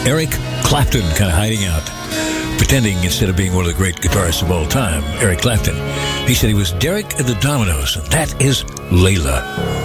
Eric Clapton kind of hiding out, pretending instead of being one of the great guitarists of all time, Eric Clapton. He said he was Derek and the Dominoes, and that is Layla.